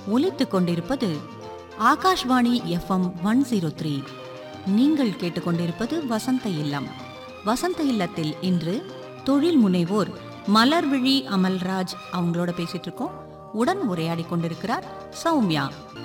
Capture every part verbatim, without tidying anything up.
ஒலித்துக் கொண்டிருப்பது Akashvani FM one zero three. நீங்கள் கேட்டுக்கொண்டிருப்பது வசந்த இல்லம். வசந்த இல்லத்தில் இன்று தொழில் முனைவோர் மலர்விழி அமல்ராஜ் அவங்களோட பேசிட்டு இருக்கோம். உடன் உரையாடி கொண்டிருக்கிறார் சௌமியா.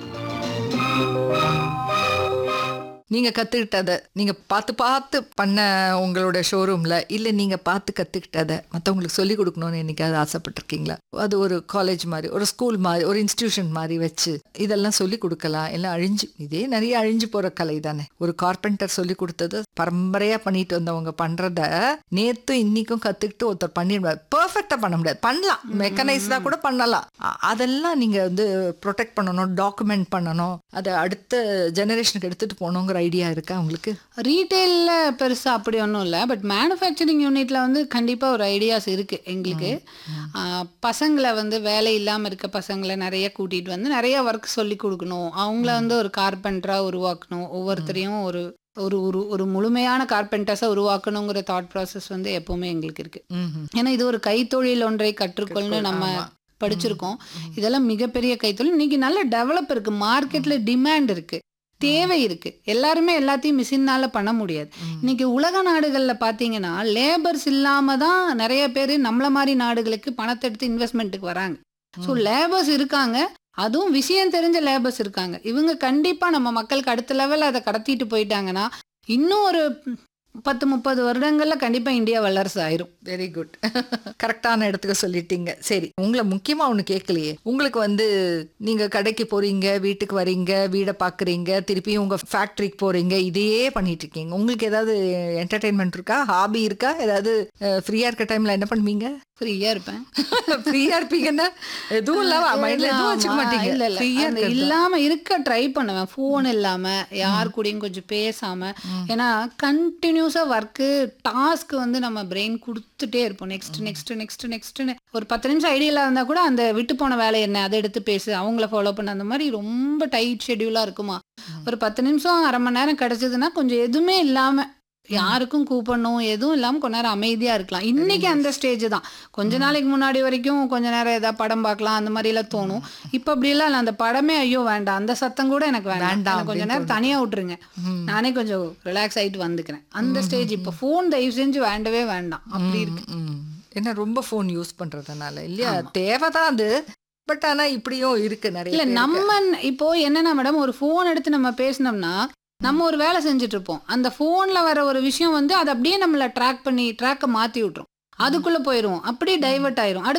நீங்க கத்துக்கிட்டத நீங்க பார்த்து பார்த்து பண்ண உங்களோட ஷோரூம்ல இல்ல நீங்க பார்த்து கத்துக்கிட்டத மற்றவங்களுக்கு சொல்லி கொடுக்கணும்னு என்னைக்காவது ஆசைப்பட்டிருக்கீங்களா? அது ஒரு காலேஜ் மாதிரி, ஒரு ஸ்கூல் மாதிரி, ஒரு இன்ஸ்டிடியூஷன் மாதிரி வச்சு இதெல்லாம் சொல்லி கொடுக்கலாம். எல்லாம் அழிஞ்சு இதே நிறைய அழிஞ்சு போற கலை தானே. ஒரு கார்பெண்டர் சொல்லி கொடுத்தது பரம்பரையா பண்ணிட்டு வந்தவங்க பண்றத நேத்து இன்னைக்கும் கத்துக்கிட்டு ஒருத்தர் பண்ணிடுவார். பெர்ஃபெக்டா பண்ண முடியாது, பண்ணலாம், மெக்கனைஸ்டா கூட பண்ணலாம். அதெல்லாம் நீங்க வந்து ப்ரொடெக்ட் பண்ணணும், டாக்குமெண்ட் பண்ணணும், அதை அடுத்த ஜெனரேஷனுக்கு எடுத்துட்டு போகணுங்கிற ஐடியா இருக்கா உங்களுக்கு? ரீட்டைல்ல பெருசா அப்படி ஒன்றும் இல்லை, பட் மேனுஃபேக்சரிங் யூனிட்ல வந்து கண்டிப்பா ஒரு ஐடியாஸ் இருக்கு எங்களுக்கு. பசங்களை வந்து வேலை இல்லாமல் இருக்க பசங்களை நிறைய கூட்டிட்டு வந்து நிறைய ஒர்க் சொல்லி கொடுக்கணும், அவங்கள வந்து ஒரு கார்பெண்டரா உருவாக்கணும், ஒவ்வொருத்தரையும் ஒரு ஒரு ஒரு ஒரு முழுமையான கார்பெண்டர்ஸை உருவாக்கணுங்கிற தாட் ப்ராசஸ் வந்து எப்பவுமே எங்களுக்கு இருக்கு. ஏன்னா இது ஒரு கைத்தொழில் ஒன்றை கற்றுக்கொள்ளு நம்ம படிச்சிருக்கோம். இதெல்லாம் மிகப்பெரிய கைத்தொழில். இன்னைக்கு நல்ல டெவலப் இருக்கு, மார்க்கெட்ல டிமாண்ட் இருக்கு, தேவை இருக்கு. எல்லாருமே எல்லாத்தையும் மிஷினால பண்ண முடியாது. இன்னைக்கு உலக நாடுகள்ல பாத்தீங்கன்னா லேபர்ஸ் இல்லாம தான் நிறைய பேர் நம்மள மாதிரி நாடுகளுக்கு பணத்தை எடுத்து இன்வெஸ்ட்மெண்ட்டுக்கு வராங்க. ஸோ லேபர்ஸ் இருக்காங்க, அதுவும் விஷயம் தெரிஞ்ச லேபர்ஸ் இருக்காங்க. இவங்க கண்டிப்பா நம்ம மக்களுக்கு அடுத்த லெவல் அதை கடத்திட்டு போயிட்டாங்கன்னா இன்னும் ஒரு பத்து முப்பது வருடங்கள்ல கண்டிப்பா இந்தியா வல்லரசு ஆயிரும். வெரி குட், கரெக்டான இடத்துக்கு சொல்லிட்டீங்க. சரி, உங்களை முக்கியமா ஒண்ணு கேட்கலையே. உங்களுக்கு வந்து நீங்க கடைக்கு போறீங்க, வீட்டுக்கு வரீங்க, வீடை பாக்குறீங்க, திருப்பியும் உங்க ஃபேக்டரிக்கு போறீங்க, இதையே பண்ணிட்டு இருக்கீங்க. உங்களுக்கு ஏதாவது என்டர்டைன்மெண்ட் இருக்கா, ஹாபி இருக்கா? ஏதாவது ஃப்ரீயா இருக்க டைம்ல என்ன பண்ணுவீங்க? ஃப்ரீயா இருப்பேன். ஃப்ரீயா இருப்பீங்கன்னா எதுவும் இல்லாம மைண்ட்ல எதுவும் வச்சுக்க மாட்டீங்க? இல்ல இல்ல, இல்லாம இருக்க ட்ரை பண்ணுவேன். போன் இல்லாம யார் கூடயும் கொஞ்சம் பேசாம. ஏன்னா கண்டினியூஸா ஒர்க்கு டாஸ்க் வந்து நம்ம பிரெயின் கொடுத்துட்டே இருப்போம். நெக்ஸ்ட் நெக்ஸ்ட் நெக்ஸ்ட் நெக்ஸ்ட்னு ஒரு பத்து நிமிஷம் ஐடியா இருந்தா கூட அந்த விட்டு போன வேலை என்ன அதை எடுத்து பேசு, அவங்கள ஃபாலோ பண்ண, அந்த மாதிரி ரொம்ப டைட் ஷெட்யூலா இருக்குமா. ஒரு பத்து நிமிஷம் அரை மணி நேரம் கிடைச்சதுன்னா கொஞ்சம் எதுவுமே இல்லாம யாருக்கும் கூப்பிடணும் எதுவும் இல்லாம கொஞ்ச நேரம் அமைதியா இருக்கலாம். இன்னைக்கு அந்த ஸ்டேஜ் தான். கொஞ்ச நாளைக்கு முன்னாடி வரைக்கும் கொஞ்ச நேரம் ஏதாவது படம் பார்க்கலாம் அந்த மாதிரி எல்லாம் தோணும். இப்ப அப்படி எல்லாம் இல்ல, அந்த படமே ஐயோ வேண்டாம், அந்த சத்தம் கூட எனக்கு வேண்டாம், கொஞ்ச நேரம் தனியா விட்டுருங்க, நானே கொஞ்சம் ரிலாக்ஸ் ஆயிட்டு வந்துக்கிறேன். அந்த ஸ்டேஜ் இப்ப போன் தயவு செஞ்சு வேண்டவே வேண்டாம் அப்படி இருக்கு. என்ன ரொம்ப போன் யூஸ் பண்றதுனால இல்லையா? தேவைதான் அது, பட் ஆனா இப்படியும் இருக்கு நிறைய. இல்ல நம்ம இப்போ என்னன்னா மேடம், ஒரு போன் எடுத்து நம்ம பேசினோம்னா நம்ம ஒரு வேலை செஞ்சுட்டு இருப்போம், அந்த போன்ல வர ஒரு விஷயம் வந்து அது அப்படியே நம்மள ட்ராக் பண்ணி ட்ராக்க மாத்தி விட்டுரும், அதுக்குள்ள போயிரும், அப்படியே டைவர்ட் ஆயிரும்.